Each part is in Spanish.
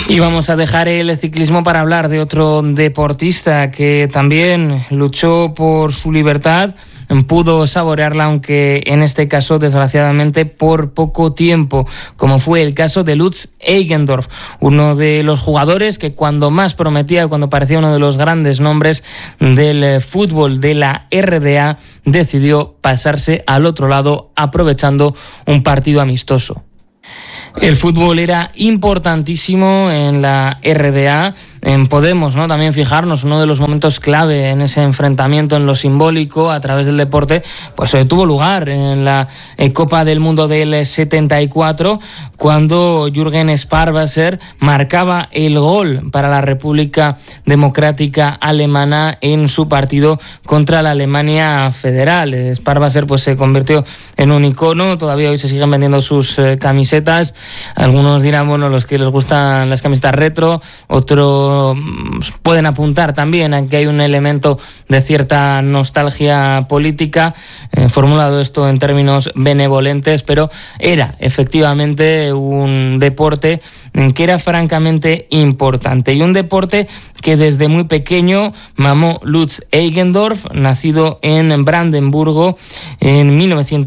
Y vamos a dejar el ciclismo para hablar de otro deportista que también luchó por su libertad, pudo saborearla, aunque en este caso desgraciadamente por poco tiempo, como fue el caso de Lutz Eigendorf, uno de los jugadores que cuando más prometía, cuando parecía uno de los grandes nombres del fútbol de la RDA, decidió pasarse al otro lado aprovechando un partido amistoso. El fútbol era importantísimo en la RDA. Podemos, ¿no?, también fijarnos, uno de los momentos clave en ese enfrentamiento, en lo simbólico, a través del deporte, pues tuvo lugar en la Copa del Mundo del 74, cuando Jürgen Sparwasser marcaba el gol para la República Democrática Alemana en su partido contra la Alemania Federal. Sparwasser pues se convirtió en un icono, todavía hoy se siguen vendiendo sus camisetas. Algunos dirán, bueno, los que les gustan las camisetas retro, otros pueden apuntar también a que hay un elemento de cierta nostalgia política, formulado esto en términos benevolentes, pero era efectivamente un deporte que era francamente importante, y un deporte que desde muy pequeño mamó Lutz Eigendorf, nacido en Brandenburgo en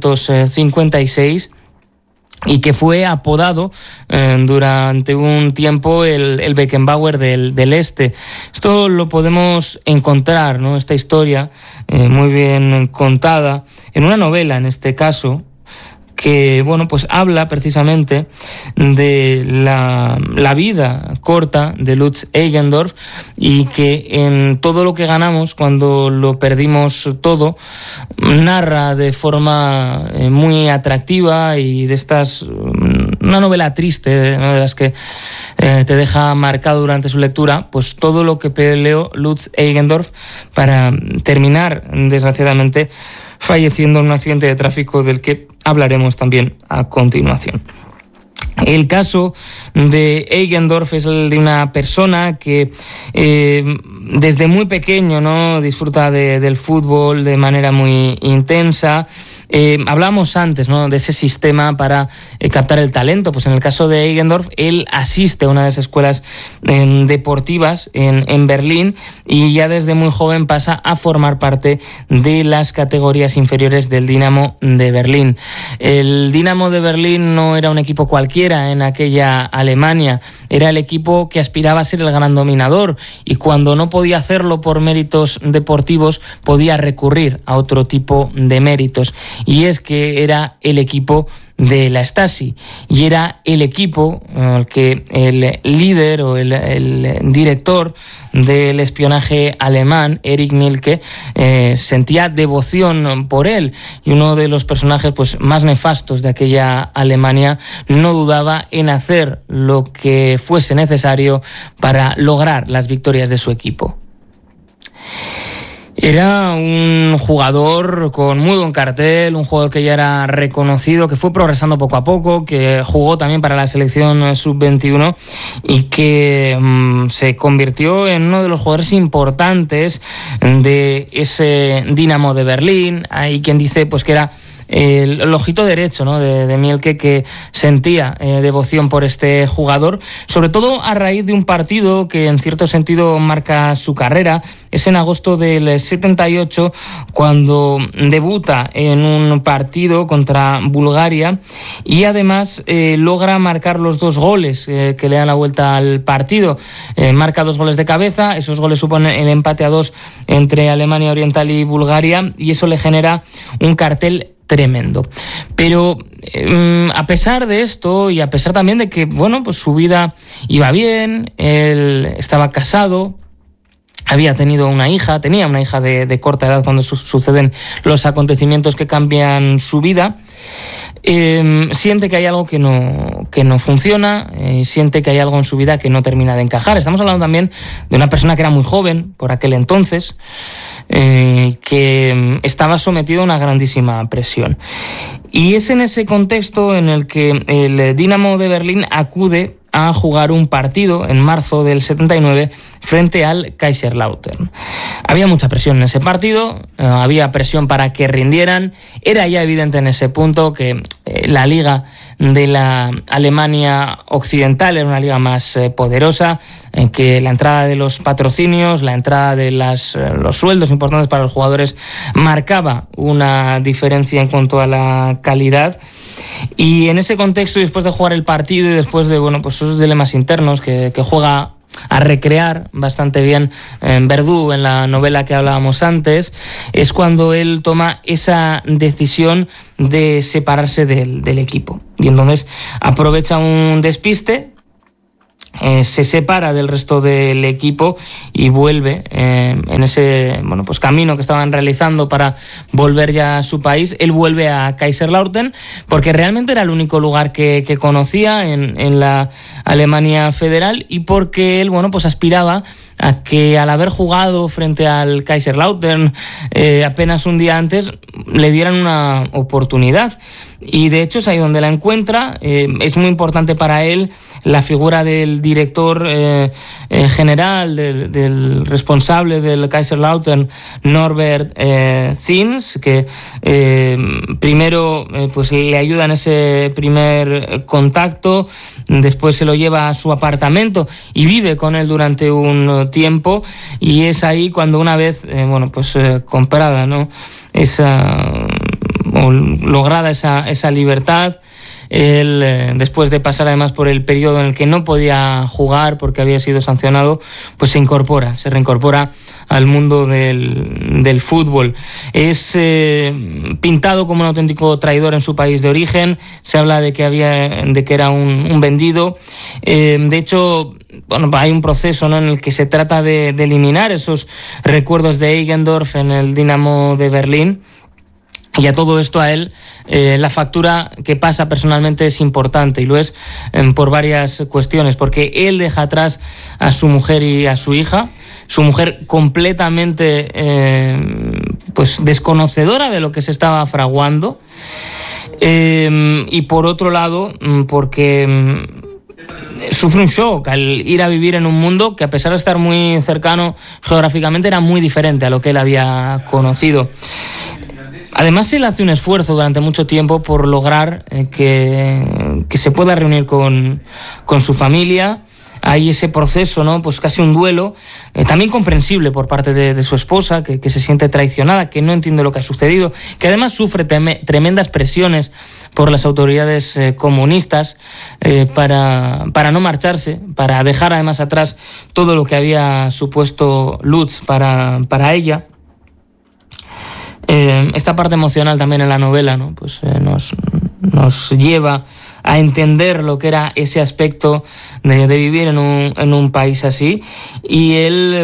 1956, y que fue apodado durante un tiempo el Beckenbauer del Este. Esto lo podemos encontrar, ¿no?, esta historia muy bien contada en una novela, en este caso, que, bueno, pues habla precisamente de la vida corta de Lutz Eigendorf, y que en todo lo que ganamos cuando lo perdimos todo, narra de forma muy atractiva y de estas, una novela triste, ¿no?, de las que te deja marcado durante su lectura, pues todo lo que peleó Lutz Eigendorf para terminar, desgraciadamente, falleciendo en un accidente de tráfico del que hablaremos también a continuación. El caso de Eigendorf es el de una persona que desde muy pequeño, ¿no?, disfruta del fútbol de manera muy intensa. Hablamos antes, ¿no?, de ese sistema para captar el talento. Pues en el caso de Eigendorf, él asiste a una de esas escuelas deportivas en Berlín, y ya desde muy joven pasa a formar parte de las categorías inferiores del Dinamo de Berlín. El Dinamo de Berlín no era un equipo cualquiera en aquella Alemania, era el equipo que aspiraba a ser el gran dominador, y cuando no podía hacerlo por méritos deportivos, podía recurrir a otro tipo de méritos, y es que era el equipo de la Stasi, y era el equipo al que el líder o el director del espionaje alemán, Erich Mielke, sentía devoción por él, y uno de los personajes pues más nefastos de aquella Alemania no dudaba en hacer lo que fuese necesario para lograr las victorias de su equipo. Era un jugador con muy buen cartel, un jugador que ya era reconocido, que fue progresando poco a poco, que jugó también para la selección sub-21 y que se convirtió en uno de los jugadores importantes de ese Dinamo de Berlín. Hay quien dice pues que era el ojito derecho, ¿no?, de Mielke, que sentía devoción por este jugador, sobre todo a raíz de un partido que en cierto sentido marca su carrera. Es en agosto del 78 cuando debuta en un partido contra Bulgaria, y además logra marcar los 2 goles que le dan la vuelta al partido. Marca 2 goles de cabeza, esos goles suponen el empate a 2 entre Alemania Oriental y Bulgaria, y eso le genera un cartel tremendo. Pero a pesar de esto, y a pesar también de que, bueno, pues su vida iba bien, él estaba casado, había tenido una hija, tenía una hija de corta edad cuando suceden los acontecimientos que cambian su vida, siente que hay algo que no funciona, siente que hay algo en su vida que no termina de encajar. Estamos hablando también de una persona que era muy joven por aquel entonces, que estaba sometido a una grandísima presión. Y es en ese contexto en el que el Dinamo de Berlín acude a jugar un partido en marzo del 79 frente al Kaiserslautern. Había mucha presión en ese partido, había presión para que rindieran. Era ya evidente en ese punto que la liga de la Alemania occidental, era una liga más poderosa, en que la entrada de los patrocinios, la entrada de los sueldos importantes para los jugadores marcaba una diferencia en cuanto a la calidad. Y en ese contexto, después de jugar el partido y después de esos dilemas internos que juega a recrear bastante bien Verdú en la novela que hablábamos antes, es cuando él toma esa decisión de separarse del equipo. Y entonces aprovecha un despiste, se separa del resto del equipo y vuelve en ese camino que estaban realizando para volver ya a su país. Él vuelve a Kaiserslautern porque realmente era el único lugar que conocía en la Alemania federal, y porque él aspiraba a que, al haber jugado frente al Kaiserslautern apenas un día antes, le dieran una oportunidad. Y de hecho es ahí donde la encuentra. Es muy importante para él la figura del director general, del responsable del Kaiserslautern, Norbert Zins, que primero le ayuda en ese primer contacto, después se lo lleva a su apartamento y vive con él durante un tiempo, y es ahí cuando, una vez comprada, ¿no?, lograda esa libertad, él, después de pasar además por el periodo en el que no podía jugar porque había sido sancionado, pues se reincorpora al mundo del fútbol. Es pintado como un auténtico traidor en su país de origen. Se habla de que era un vendido. De hecho, hay un proceso, ¿no?, en el que se trata de eliminar esos recuerdos de Eigendorf en el Dinamo de Berlín. Y a todo esto, a él, la factura que pasa personalmente es importante, y lo es por varias cuestiones. Porque él deja atrás a su mujer y a su hija, su mujer completamente desconocedora de lo que se estaba fraguando, y por otro lado, porque sufre un shock al ir a vivir en un mundo que, a pesar de estar muy cercano geográficamente, era muy diferente a lo que él había conocido. Además, él hace un esfuerzo durante mucho tiempo por lograr que se pueda reunir con su familia. Hay ese proceso, ¿no?, casi un duelo, también comprensible por parte de su esposa, que se siente traicionada, que no entiende lo que ha sucedido, que además sufre tremendas presiones por las autoridades comunistas para no marcharse, para dejar además atrás todo lo que había supuesto Lutz para ella. Esta parte emocional también en la novela, ¿no?, nos lleva a entender lo que era ese aspecto de vivir en un país así. Y él,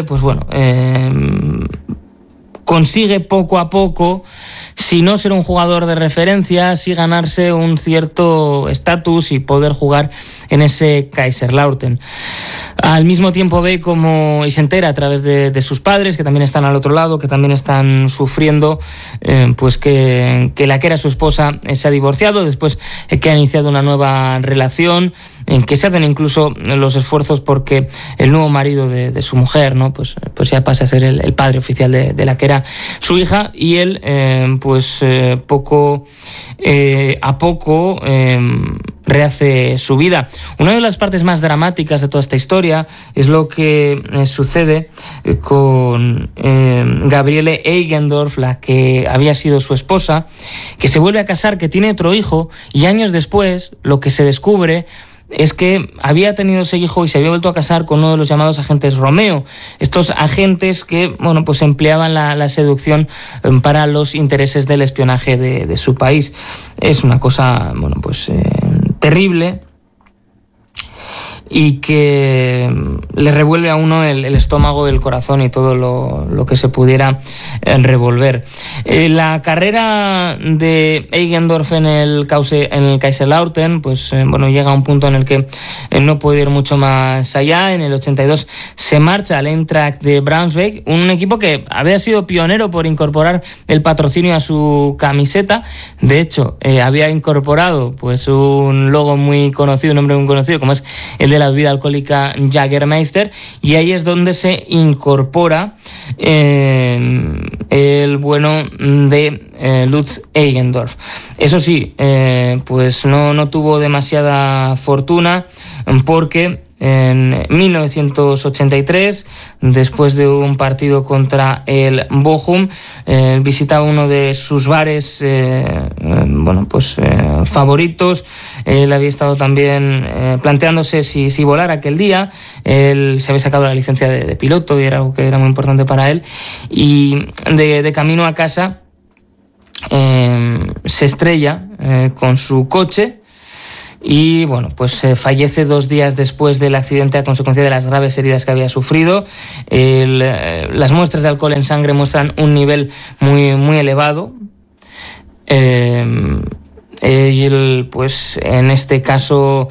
consigue poco a poco, si no ser un jugador de referencia, sí ganarse un cierto estatus y poder jugar en ese Kaiserslautern. Al mismo tiempo ve y se entera a través de sus padres, que también están al otro lado, que también están sufriendo, que la que era su esposa se ha divorciado, después que ha iniciado una nueva relación, en que se hacen incluso los esfuerzos porque el nuevo marido de su mujer, ¿no?, pues ya pasa a ser el padre oficial de la que era su hija, y él poco a poco rehace su vida. Una de las partes más dramáticas de toda esta historia es lo que sucede con Gabriele Eigendorf, la que había sido su esposa, que se vuelve a casar, que tiene otro hijo, y años después lo que se descubre es que había tenido ese hijo y se había vuelto a casar con uno de los llamados agentes Romeo. Estos agentes que empleaban la seducción para los intereses del espionaje de su país. Es una cosa terrible, y que le revuelve a uno el estómago, el corazón y todo lo que se pudiera revolver. La carrera de Eigendorf en el Kaiserslautern llega a un punto en el que no puede ir mucho más allá. En el 82 se marcha al Eintracht de Braunschweig, un equipo que había sido pionero por incorporar el patrocinio a su camiseta. De hecho, había incorporado un logo muy conocido, un nombre muy conocido, como es el de la la bebida alcohólica Jägermeister, y ahí es donde se incorpora el bueno de Lutz Eigendorf. Eso sí, pues no tuvo demasiada fortuna, porque en 1983, después de un partido contra el Bochum, visitaba uno de sus bares favoritos. Él había estado también planteándose si volar aquel día. Él se había sacado la licencia de piloto y era algo que era muy importante para él, y de camino a casa se estrella con su coche y fallece 2 días después del accidente a consecuencia de las graves heridas que había sufrido. Las muestras de alcohol en sangre muestran un nivel muy, muy elevado. En este caso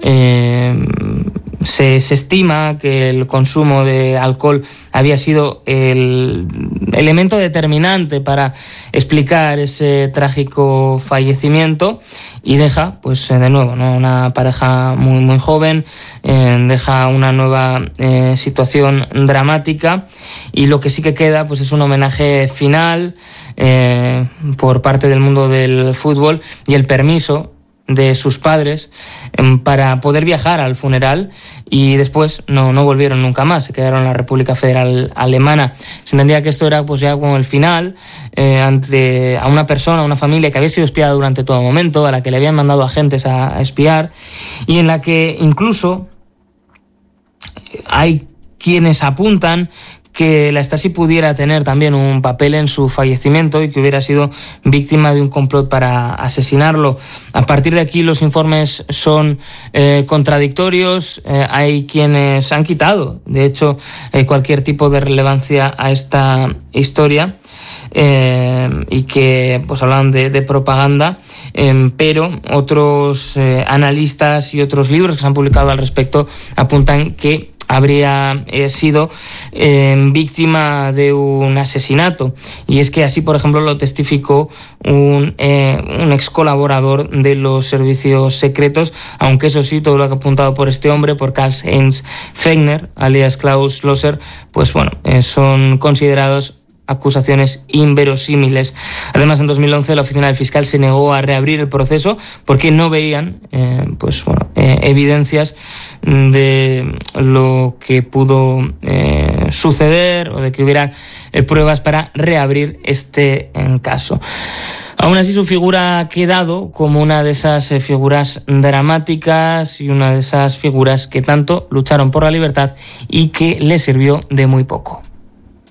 se estima que el consumo de alcohol había sido el elemento determinante para explicar ese trágico fallecimiento, y deja, de nuevo, ¿no?, una pareja muy, muy joven, deja una nueva situación dramática, y lo que sí que queda es un homenaje final por parte del mundo del fútbol y el permiso de sus padres para poder viajar al funeral, y después no volvieron nunca más, se quedaron en la República Federal Alemana. Se entendía que esto era ya como el final ante a una persona, a una familia que había sido espiada durante todo momento, a la que le habían mandado agentes a espiar, y en la que incluso hay quienes apuntan que la Stasi pudiera tener también un papel en su fallecimiento y que hubiera sido víctima de un complot para asesinarlo. A partir de aquí los informes son contradictorios. Hay quienes han quitado, de hecho, cualquier tipo de relevancia a esta historia, y que hablan de propaganda, pero otros analistas y otros libros que se han publicado al respecto apuntan que habría sido víctima de un asesinato. Y es que así, por ejemplo, lo testificó un ex colaborador de los servicios secretos, aunque eso sí, todo lo que ha apuntado por este hombre, por Karl-Heinz Fechner, alias Klaus Schlosser, son considerados acusaciones inverosímiles. Además, en 2011 la oficina del fiscal se negó a reabrir el proceso porque no veían evidencias de lo que pudo suceder, o de que hubiera pruebas para reabrir este caso. Aún así, su figura ha quedado como una de esas figuras dramáticas y una de esas figuras que tanto lucharon por la libertad y que le sirvió de muy poco.